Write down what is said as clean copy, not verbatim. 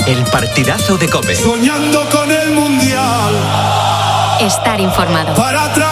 El partidazo de COPE. Soñando con el Mundial. Estar informado.